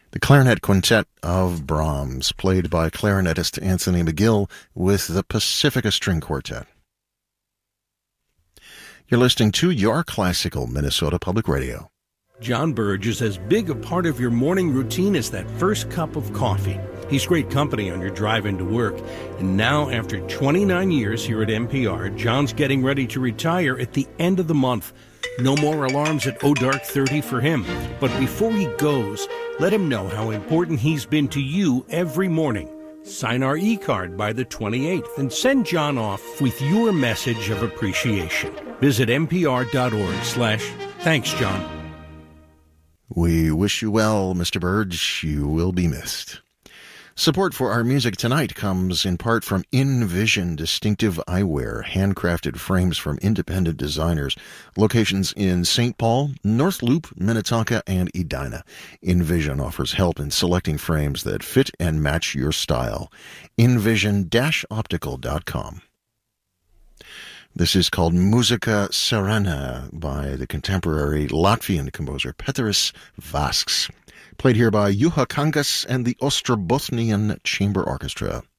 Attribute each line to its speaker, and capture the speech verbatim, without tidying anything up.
Speaker 1: The Clarinet Quintet of Brahms, played by clarinetist Anthony McGill with the Pacifica String Quartet. You're listening to Your Classical Minnesota Public Radio.
Speaker 2: John Burge is as big a part of your morning routine as that first cup of coffee. He's great company on your drive into work. And now, after twenty-nine years here at N P R, John's getting ready to retire at the end of the month. No more alarms at oh dark thirty for him. But before he goes, let him know how important he's been to you every morning. Sign our e-card by the twenty-eighth and send John off with your message of appreciation. Visit npr.org slash thanks, John.
Speaker 1: We wish you well, Mister Burge. You will be missed. Support for our music tonight comes in part from InVision Distinctive Eyewear, handcrafted frames from independent designers. Locations in Saint Paul, North Loop, Minnetonka, and Edina. InVision offers help in selecting frames that fit and match your style. invision dash optical dot com. This is called Musica Serena by the contemporary Latvian composer Pēteris Vasks. Played here by Juha Kangas and the Ostrobothnian Chamber Orchestra.